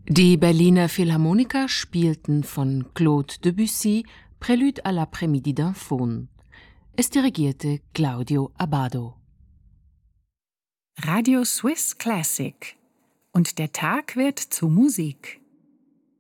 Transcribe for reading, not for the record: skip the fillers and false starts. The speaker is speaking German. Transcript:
Die Berliner Philharmoniker spielten von Claude Debussy Prélude à l'après-midi d'un faune. Es dirigierte Claudio Abbado. Radio Swiss Classic. Und der Tag wird zu Musik.